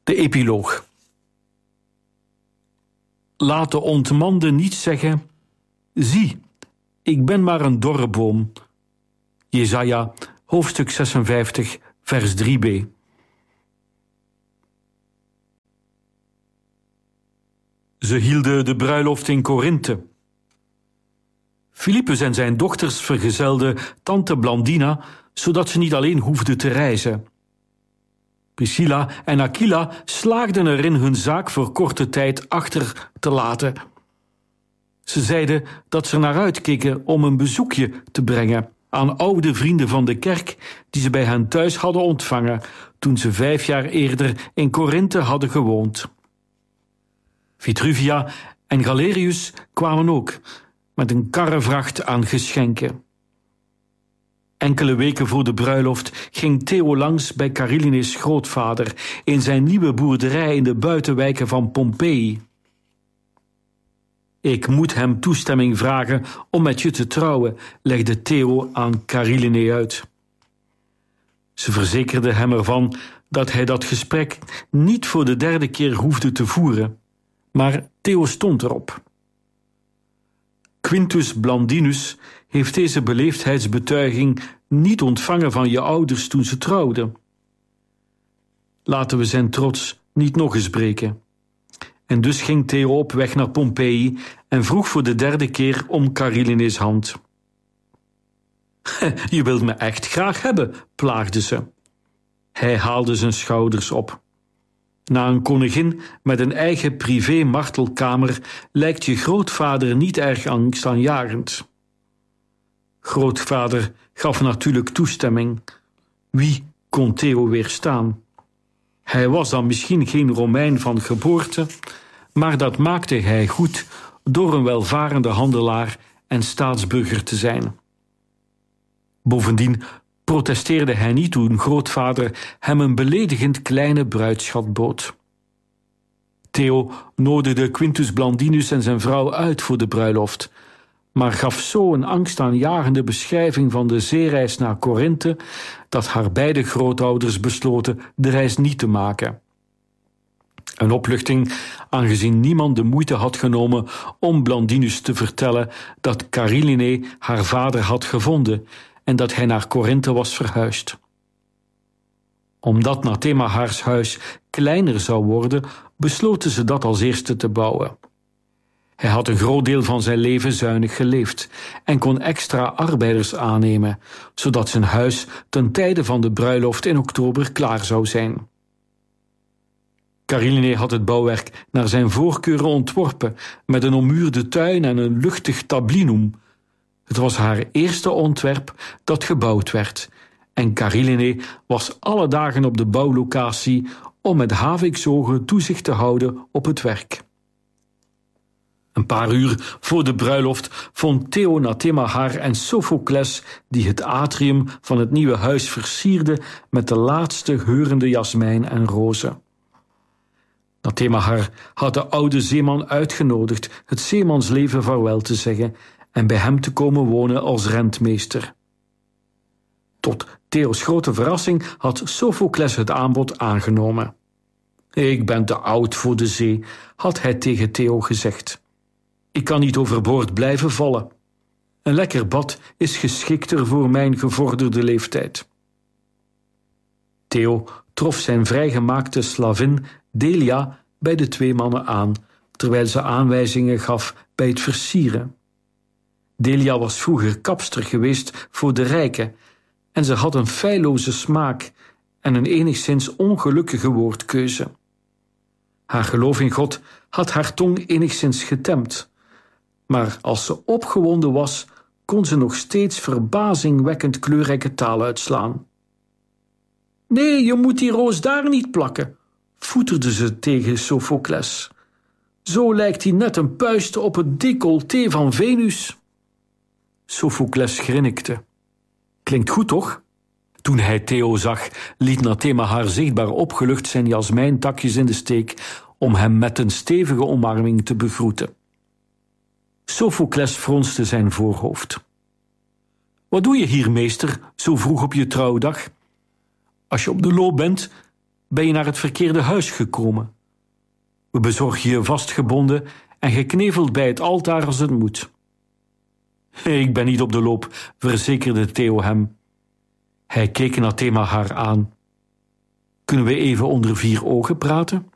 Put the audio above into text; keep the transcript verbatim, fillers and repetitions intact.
De epiloog. Laat de ontmande niet zeggen: zie, ik ben maar een dorre boom. Jesaja, hoofdstuk zesenvijftig, vers drie b. Ze hielden de bruiloft in Korinthe. Filippus en zijn dochters vergezelden tante Blandina, zodat ze niet alleen hoefden te reizen. Priscilla en Aquila slaagden erin hun zaak voor korte tijd achter te laten. Ze zeiden dat ze er naar uitkeken om een bezoekje te brengen aan oude vrienden van de kerk die ze bij hen thuis hadden ontvangen toen ze vijf jaar eerder in Korinthe hadden gewoond. Vitruvia en Galerius kwamen ook met een karrevracht aan geschenken. Enkele weken voor de bruiloft ging Theo langs bij Cariline's grootvader in zijn nieuwe boerderij in de buitenwijken van Pompeii. Ik moet hem toestemming vragen om met je te trouwen, legde Theo aan Cariline uit. Ze verzekerde hem ervan dat hij dat gesprek niet voor de derde keer hoefde te voeren, maar Theo stond erop. Quintus Blandinus heeft deze beleefdheidsbetuiging niet ontvangen van je ouders toen ze trouwden. Laten we zijn trots niet nog eens breken. En dus ging Theo op weg naar Pompeii en vroeg voor de derde keer om Cariline's hand. Je wilt me echt graag hebben, plaagde ze. Hij haalde zijn schouders op. Na een koningin met een eigen privé-martelkamer lijkt je grootvader niet erg angstaanjagend. Grootvader gaf natuurlijk toestemming. Wie kon Theo weerstaan? Hij was dan misschien geen Romein van geboorte, maar dat maakte hij goed door een welvarende handelaar en staatsburger te zijn. Bovendien protesteerde hij niet toen grootvader hem een beledigend kleine bruidsschat bood. Theo nodigde Quintus Blandinus en zijn vrouw uit voor de bruiloft, maar gaf zo een angstaanjagende beschrijving van de zeereis naar Korinthe dat haar beide grootouders besloten de reis niet te maken. Een opluchting, aangezien niemand de moeite had genomen om Blandinus te vertellen dat Cariline haar vader had gevonden en dat hij naar Korinthe was verhuisd. Omdat Nathemahaars huis kleiner zou worden, besloten ze dat als eerste te bouwen. Hij had een groot deel van zijn leven zuinig geleefd en kon extra arbeiders aannemen, zodat zijn huis ten tijde van de bruiloft in oktober klaar zou zijn. Cariline had het bouwwerk naar zijn voorkeuren ontworpen, met een ommuurde tuin en een luchtig tablinum. Het was haar eerste ontwerp dat gebouwd werd, en Cariline was alle dagen op de bouwlocatie om met haviksogen toezicht te houden op het werk. Een paar uur voor de bruiloft vond Theo Nathemahar en Sophocles die het atrium van het nieuwe huis versierden met de laatste geurende jasmijn en rozen. Nathemahar had de oude zeeman uitgenodigd het zeemansleven vaarwel te zeggen en bij hem te komen wonen als rentmeester. Tot Theo's grote verrassing had Sophocles het aanbod aangenomen. Ik ben te oud voor de zee, had hij tegen Theo gezegd. Ik kan niet overboord blijven vallen. Een lekker bad is geschikter voor mijn gevorderde leeftijd. Theo trof zijn vrijgemaakte slavin Delia bij de twee mannen aan, terwijl ze aanwijzingen gaf bij het versieren. Delia was vroeger kapster geweest voor de rijken en ze had een feilloze smaak en een enigszins ongelukkige woordkeuze. Haar geloof in God had haar tong enigszins getemd, maar als ze opgewonden was, kon ze nog steeds verbazingwekkend kleurrijke taal uitslaan. Nee, je moet die roos daar niet plakken, voeterde ze tegen Sophocles. Zo lijkt hij net een puist op het décolleté van Venus. Sophocles grinnikte. Klinkt goed, toch? Toen hij Theo zag, liet Nathemahar zichtbaar opgelucht zijn jasmijntakjes in de steek om hem met een stevige omarming te begroeten. Sophocles fronste zijn voorhoofd. Wat doe je hier, meester, zo vroeg op je trouwdag? Als je op de loop bent, ben je naar het verkeerde huis gekomen. We bezorgen je vastgebonden en gekneveld bij het altaar als het moet. Ik ben niet op de loop, verzekerde Theo hem. Hij keek Nathema haar aan. Kunnen we even onder vier ogen praten?